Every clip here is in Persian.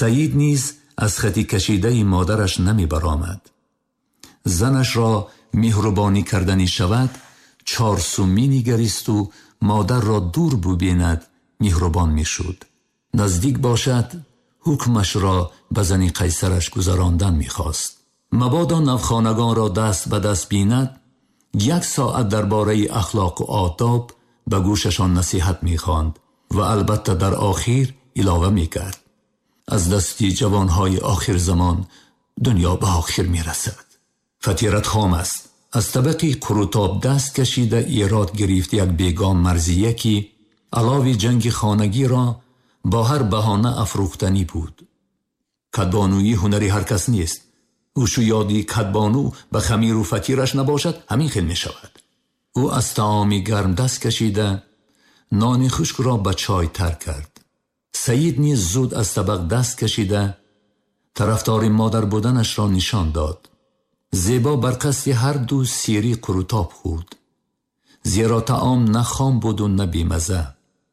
سعید نیز از خطی کشیده مادرش نمی برآمد. زنش را مهربانی کردنی شود، چارسومی نگریست و مادر را دور ببیند مهربان می شد. نزدیک باشد حکمش را به زن قیصرش گذراندن می خواست. مبادا نوخانگان را دست به دست بیند، 1 ساعت درباره اخلاق و آداب به گوششان نصیحت می خواند و البته در آخر علاوه می کرد: از دستی جوانهای آخر زمان دنیا به آخر می رسد. فطیرت خام است. از طبقی قروتاب دست کشیده ایراد گرفت یک بیگام مرزیه که علاوه جنگ خانگی را با هر بهانه افروختنی بود. کدبانویی هنری هر کس نیست. او شیادی کدبانو به خمیر و فطیرش نباشد همین خیل می شود. او از طعامی گرم دست کشیده نان خشک را به چای تر کرد. سعید نیز زود از طبق دست کشیده طرفدار مادر بودنش را نشان داد. زیبا بر قصد هر دو سیری قروتاب خورد، زیرا طعام نه خام بود و نه بیمزه.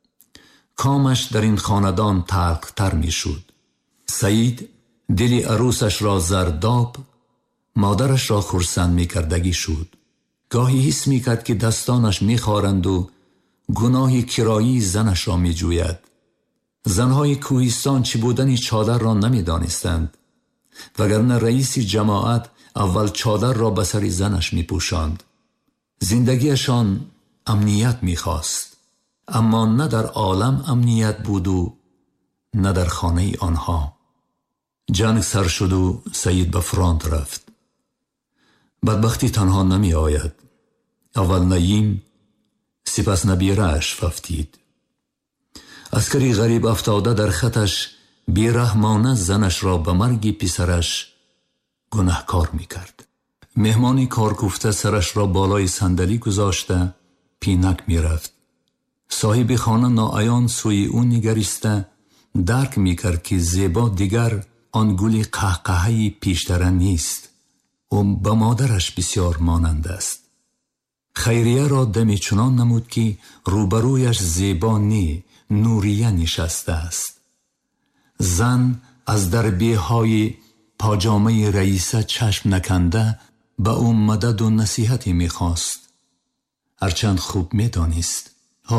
کامش در این خاندان تلخ تر می شد. سعید دل عروسش را زرداب، مادرش را خرسند می کردگی شد. گاهی حس می کرد که دستانش می خارند و گناهی کرایی زنش را می جوید. زنهای کوهستان چی بودن چادر را نمی دانستند، وگرنه رئیس جماعت اول چادر را به سر زنش می پوشاند. زندگیشان امنیت می خواست، اما نه در عالم امنیت بود و نه در خانه آنها. جنگ سر شد و سعید به فرانت رفت. بدبختی تنها نمی آید. اول نعیم، سپس نبیره اش ففتید. عسکری غریب افتاده در خطش بیرحمانه زنش را به مرگ پسرش گناهکار می کرد. مهمانی کارگفته سرش را بالای صندلی گذاشته پینک می رفت. صاحب خانه ناعیان سوی او نگریسته درک می کرد که زیبا دیگر آن گل قهقهی پیشتر نیست. او به مادرش بسیار مانند است. خیریه را دمی چنان نمود که روبرویش زیبا نوریه نشسته است. زن از دربیه های پاجامه رئیسه چشم نکنده به او مدد و نصیحتی میخواست. هرچند خوب میدانست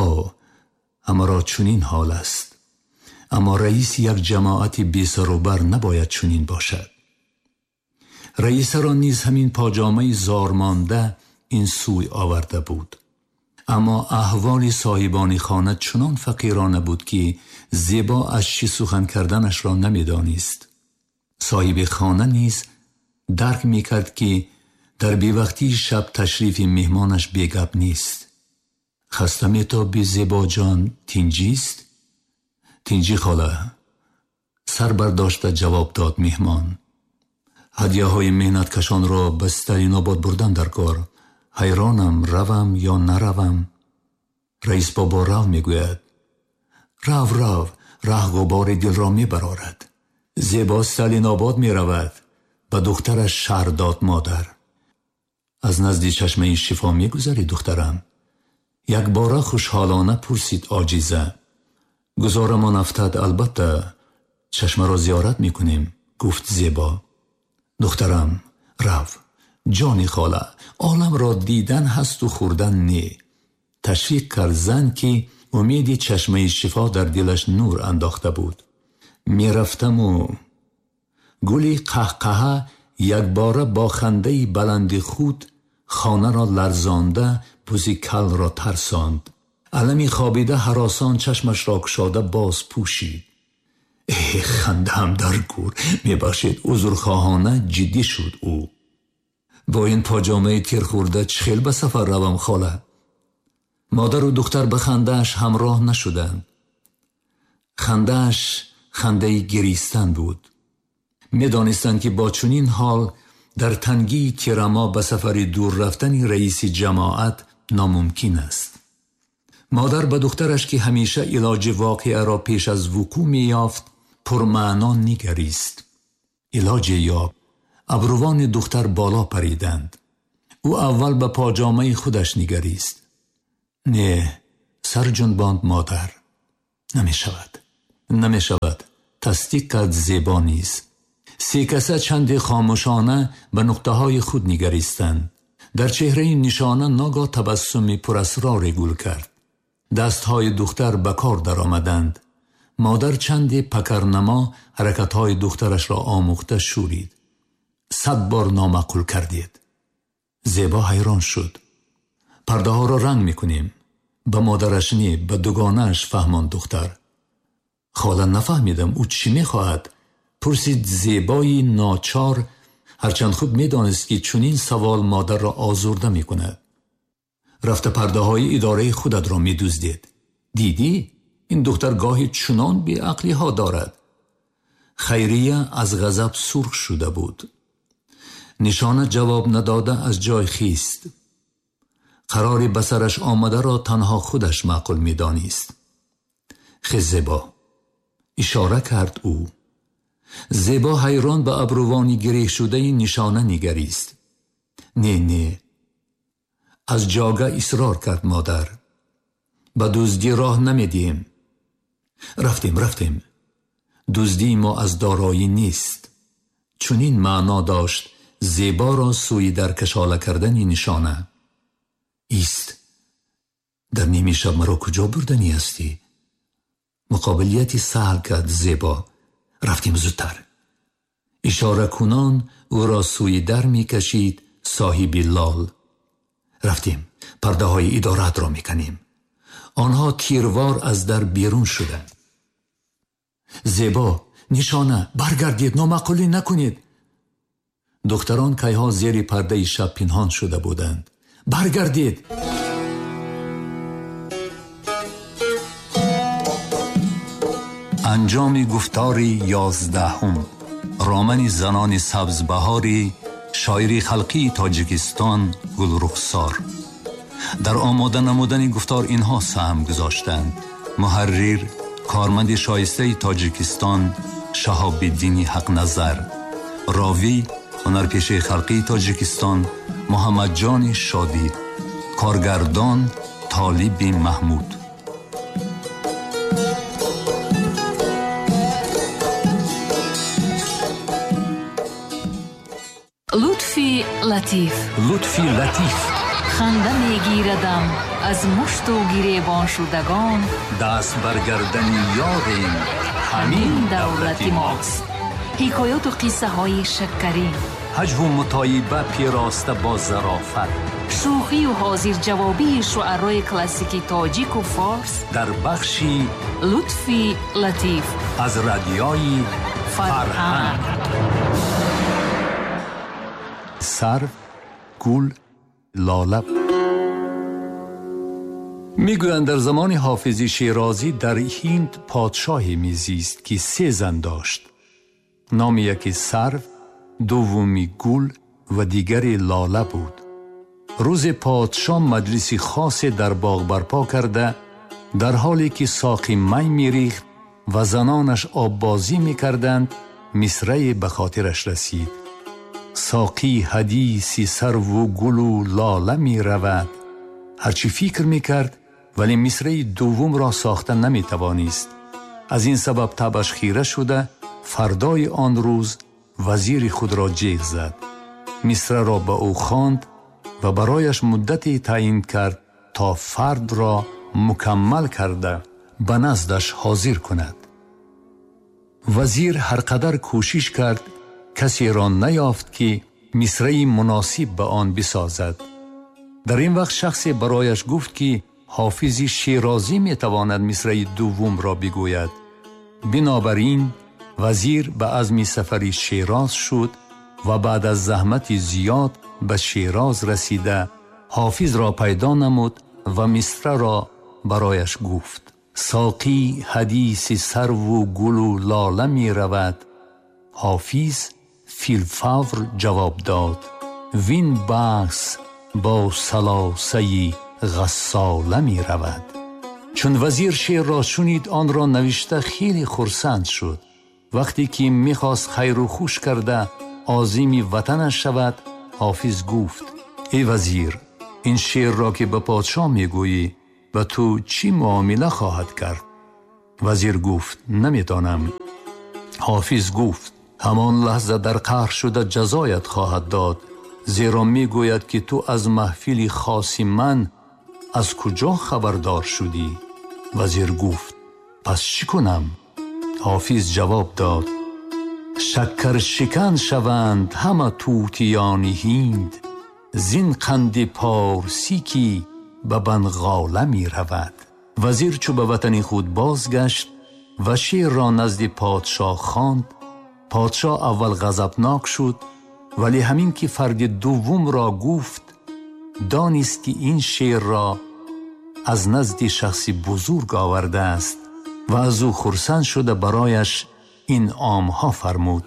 اما را چنین حال است. اما رئیس یک جماعت بی سر و بر نباید چنین باشد. رئیس را نیز همین پاجامه زارمانده این سوی آورده بود. اما احوال صاحبان خانه چنان فقیرانه بود که زیبا از چی سخن کردنش را نمیدانست. صاحب خانه نیز درک میکرد که در بیوقتی شب تشریف مهمانش بیگب نیست. خسته میتابی زیبا جان تینجیست؟ تینجی خاله، سر برداشته جواب داد مهمان. هدیه های مهنت کشان را به سترین آباد بردن در کار. حیرانم روم یا نروم. رئیس بابا رو میگوید. رو ره غبار دل را میبرارد. زیبا سترین آباد میرود. به دخترش شهر داد مادر. از نزدی چشمه شفا میگذری دخترم؟ یک باره خوشحالانه پرسید عاجزه. گذارمان افتاد، البته چشمه را زیارت میکنیم، گفت زیبا. دخترم رو، جانی خاله، عالم را دیدن هست و خوردن نه. تشویق کرد زن که امیدی چشمه شفا در دلش نور انداخته بود. میرفتم و گلی قهقه یک باره با خنده بلند خود خانه را لرزانده بوزی کل را ترساند. علمی خوابیده هراسان چشمش را کشاده باز پوشید. خنده هم در گور. میباشید عذرخواهانه جدی شد او. با این پاجامه تیر خورده چخیل به سفر روم خاله؟ مادر و دختر به خندهش همراه نشدند. خندهش خنده گریستن بود. میدانستند که با چنین حال در تنگی تیرما به سفر دور رفتن رئیس جماعت ناممکن است. مادر به دخترش که همیشه علاج واقعه را پیش از وقوع می‌یافت پرمعنا نگریست. علاج یاب. ابروان دختر بالا پریدند. او اول به پاجامه خودش نگریست. نه، سر جنباند مادر. نمی شود. تصدیق کرد زیبا نیست. سه کسه چند خاموشانه به نقطه های خود نگریستند. در چهره نشانه ناگاه تبسمی پراسرار گل کرد. دستهای دختر به کار در آمدند. مادر چند پکرنما حرکتهای دخترش را آموخته شورید. 100 بار نامعقول کردید. زیبا حیران شد. پرده ها را رنگ میکنیم. به مادرش نی، به دوگانهش فهمان دختر. خاله نفهمیدم او چی میخواهد. پرسید زیبایی ناچار، هرچند خوب میدانست که چنین سوال مادر را آزرده میکند. رفته پرده های اداره خودت را میدزدید. دیدی؟ این دختر گاهی چنان بی عقلی ها دارد. خیریه از غضب سرخ شده بود. نشانه جواب نداده از جای خیست. قراری به سرش آمده را تنها خودش معقول میدانست. خیز زیبا، اشاره کرد او. زیبا حیران به ابروانی گره شده نشانه نگریست. نه از جاگه اصرار کرد مادر. به دزدی راه نمیدیم. رفتیم. دزدی ما از دارایی نیست. چنین معنا داشت زیبا را سوی در کشاله کردن نشانه. ایست. در نیمی شب مرا کجا بردنی هستی؟ مقابلیتی سهل کرد زیبا. رفتیم زودتر. اشاره کنان او را سوی در می کشید صاحب لال. رفتیم. پرده های ادارت را می کنیم. آنها تیروار از در بیرون شدند. زیبا، نشانه، برگردید، نامعقولی نکنید. دختران کیها زیر پرده شب پنهان شده بودند. برگردید. انجام گفتاری 11 رامن زنان سبزبهاری شاعری خلقی تاجیکستان گلرخسار. در آماده نمودن گفتار اینها سهم گذاشتند: محرر کارمند شایسته تاجیکستان شهاب الدین حق نظر، راوی هنرپیشه خلقی تاجیکستان محمد جان شادی، کارگردان طالب محمود. لطفی لطیف خنده میگیردم از مشت و گریبان شدگان. دست برگردن یاریم همین دولت ماست. حکایات و قصه های شکری، هجو مطایبه پیراسته با ظرافت، شوخی و حاضر جوابی شعرهای کلاسیکی تاجیک و فارس در بخشی لطفی لطیف از رادیوی فرهنگ. سرو، گل، لاله. میگویند در زمان حافظ شیرازی در هند پادشاهی میزیست که 3 زن داشت. نام یکی سرو، دومی گل و دیگری لاله بود. روز پادشاه مجلسی خاص در باغ برپا کرده، در حالی که ساقی می میریخت و زنانش آب بازی میکردند، مصرعی به خاطرش رسید: ساقی حدیثی سرو و گل و لاله می رود. هرچی فکر می کرد ولی مصرع دوم را ساخته نمی توانست. از این سبب طبعش خیره شده، فردای آن روز وزیر خود را جیغ زد. مصرع را به او خواند و برایش مدتی تعیین کرد تا فرد را مکمل کرده به نزدش حاضر کند. وزیر هر قدر کوشش کرد کسی را نیافت که مصرعی مناسب به آن بسازد. در این وقت شخصی برایش گفت که حافظ شیرازی می تواند مصرع دوم را بگوید. بنابراین وزیر به عزم سفری شیراز شد و بعد از زحمت زیاد به شیراز رسیده حافظ را پیدا نمود و مصرع را برایش گفت: ساقی حدیث سرو و گل و لاله می رود. حافظ فی الفور جواب داد: وین بحث با سلاسه غساله می رود. چون وزیر شعر را شنید آن را نوشته خیلی خرسند شد. وقتی که میخواست خیر و خوش کرده عازم وطنش شود، حافظ گفت: ای وزیر، این شعر را که به پادشاه میگویی به تو چی معامله خواهد کرد؟ وزیر گفت: نمیدانم. حافظ گفت همان لحظه در قهر شده جزایت خواهد داد، زیرا می گوید که تو از محفل خاص من از کجا خبردار شدی؟ وزیر گفت پس چی کنم؟ حافظ جواب داد شکر شکن شوند همه طوطیان هند، زین قند پارسی که به بنغاله می رود. وزیر چو به وطن خود بازگشت و شعر را نزد پادشاه خواند. پادشاه اول غضبناک شد، ولی همین که فرد دوم را گفت دانست که این شعر را از نزد شخصی بزرگ آورده است و از او خرسند شده برایش انعام‌ها فرمود.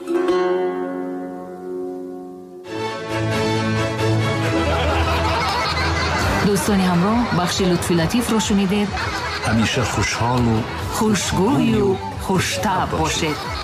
دوستان همراه، بخش لطفی لطیف را شنیدید. همیشه خوشحال و خوشگوی و خوش‌طبع باشید.